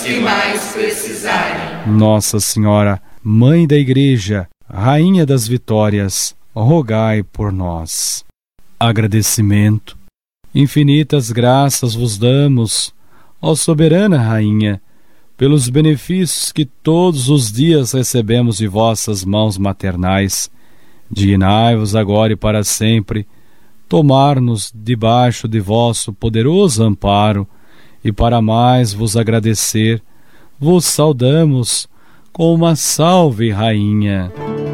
que mais precisarem. Nossa Senhora, Mãe da Igreja, Rainha das Vitórias, rogai por nós. Agradecimento. Infinitas graças vos damos, ó soberana Rainha, pelos benefícios que todos os dias recebemos de vossas mãos maternais. Dignai-vos agora e para sempre tomar-nos debaixo de vosso poderoso amparo, e para mais vos agradecer, vos saudamos com uma salve, Rainha.